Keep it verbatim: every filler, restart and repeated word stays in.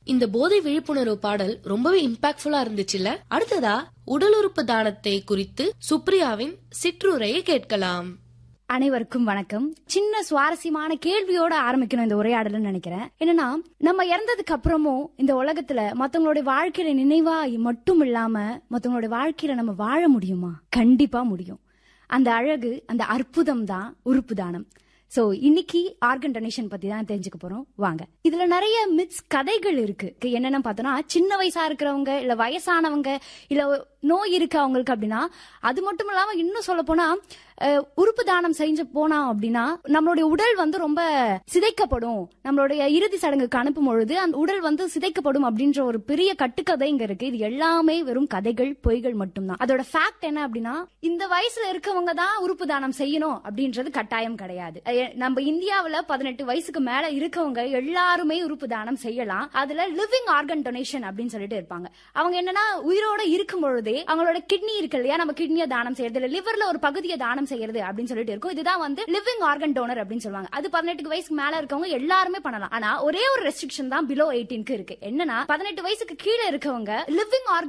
இந்த போதை விழிப்புணர்வு பாடல் ரொம்பவே இம்பாக்ட்ஃபுல்லா இருந்துச்சுல்ல. அடுத்ததா உடல் உறுப்பு தானத்தை குறித்து சுப்ரியாவின் சிற்றுரையை கேட்கலாம். அனைவருக்கும் வணக்கம். சின்ன சுவாரஸ்யமான கேள்வியோட ஆரம்பிக்கணும் இந்த உரையாடல் நினைக்கிறேன். என்னன்னா, நம்ம இறந்ததுக்கு அப்புறமும் இந்த உலகத்துல மத்தவங்களுடைய வாழ்க்கையில நினைவா மட்டும் இல்லாம மத்தவங்களுடைய வாழ்க்கையில நம்ம வாழ முடியுமா? கண்டிப்பா முடியும். அந்த அழகு, அந்த அற்புதம் தான் உறுப்பு தானம். சோ இன்னைக்கு ஆர்கன் டொனேஷன் பத்தி தான் தெரிஞ்சுக்க போறோம். வாங்க. இதுல நிறைய மித்ஸ், கதைகள் இருக்கு. என்னென்ன பார்த்தோம்னா, சின்ன வயசா இருக்கிறவங்க இல்ல வயசானவங்க இல்ல நோய் இருக்கு அவங்களுக்கு அப்படின்னா, அது மட்டும் இல்லாம இன்னும் சொல்ல போனா உறுப்பு தானம் செஞ்சு போனா அப்படின்னா நம்மளுடைய உடல் வந்து ரொம்ப சிதைக்கப்படும், நம்மளுடைய இறுதி சடங்குக்கு அனுப்பும் பொழுது அந்த உடல் வந்து சிதைக்கப்படும் அப்படின்ற ஒரு பெரிய கட்டுக்கதை இங்க இருக்கு. இது எல்லாமே வெறும் கதைகள், பொய்கள் மட்டும்தான். அதோட ஃபேக்ட் என்ன அப்படின்னா, இந்த வயசுல இருக்கவங்க தான் உறுப்பு தானம் செய்யணும் அப்படின்றது கட்டாயம் கிடையாது. நம்ம இந்தியாவில பதினெட்டு வயசுக்கு மேல இருக்கவங்க எல்லாருமே உறுப்பு தானம் செய்யலாம். அதுல லிவிங் ஆர்கன் டொனேஷன் அப்படின்னு சொல்லிட்டு இருப்பாங்க. அவங்க என்னன்னா, உயிரோட இருக்கும் பொழுதே அவங்களோட கிட்னி இருக்கு இல்லையா, நம்ம கிட்னியை தானம் செய்யறது இல்ல, லிவர்ல ஒரு பகுதியை தானம் செய்யறது அப்படின்னு சொல்லிட்டு இருக்கும். இதுதான் வந்து லிவிங் ஆர்கன் டோனர் அப்படின்னு சொல்லுவாங்க. அது பதினெட்டு வயசுக்கு மேல இருக்கவங்க எல்லாருமே பண்ணலாம். ஆனா ஒரே ஒரு ரெஸ்ட்ரிக்ஷன் தான் பிலோ எயிட்டீனுக்கு இருக்கு. என்னன்னா, பதினெட்டு வயசுக்கு கீழே இருக்கவங்க லிவிங் ஆர்கன்